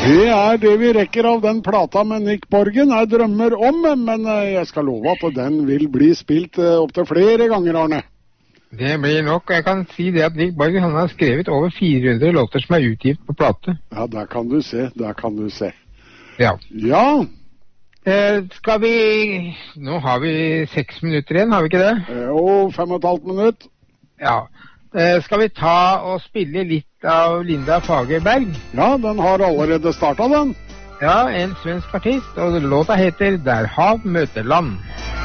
Det det vi rekker av den plata med Nick Borgen, drømmer om, men jeg skal love at den vil bli spilt opp til flere ganger, Arne. Det blir nok, jeg kan si det at Nick Borgen han har skrevet over 400 låter som utgivet på plate. Ja, der kan du se, Ja. Ja. Skal vi, nå har vi 6 minutter igjen, har vi ikke det? Jo, 5,5 minutter. Ja. Skal vi ta og spille litt av Linda Fagerberg? Ja, den har allerede startet, den. Ja, en svensk artist, og låta heter Der hav møter land.